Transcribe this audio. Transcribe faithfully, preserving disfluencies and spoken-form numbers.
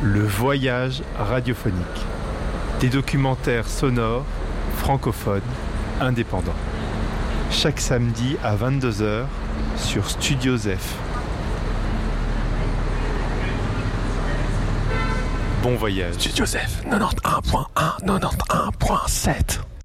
Le voyage radiophonique. Des documentaires sonores, francophones, indépendants. Chaque samedi à vingt-deux heures sur Studio Zef. Bon voyage. Studio Zef, quatre-vingt-onze point un, quatre-vingt-onze point sept.